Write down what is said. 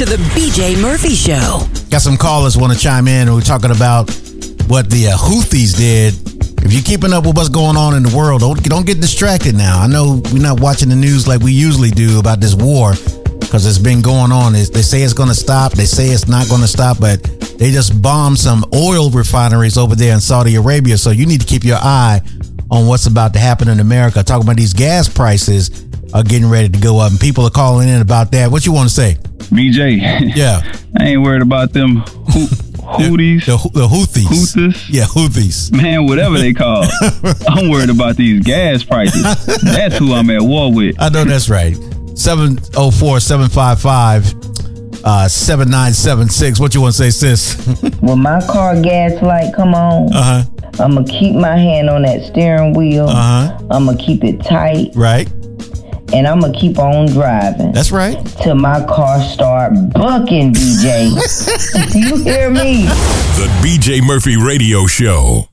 to the BJ Murphy Show. Got some callers want to chime in. We're talking about what the Houthis did. If you're keeping up with what's going on in the world, don't get distracted now. I know we're not watching the news like we usually do about this war because it's been going on. They say it's going to stop. They say it's not going to stop, but they just bombed some oil refineries over there in Saudi Arabia. So you need to keep your eye on what's about to happen in America. Talking about these gas prices are getting ready to go up, and people are calling in about that. What you want to say? BJ. Yeah. I ain't worried about them Houthis. The Houthis. Houthis? Yeah, Houthis. Man, whatever they call. I'm worried about these gas prices. That's who I'm at war with. I know that's right. 704-755-7976. What you want to say, sis? When my car gas light come on, I'm going to keep my hand on that steering wheel. I'm going to keep it tight. Right. And I'm going to keep on driving. That's right. Till my car start bucking, BJ. You hear me? The BJ Murphy Radio Show.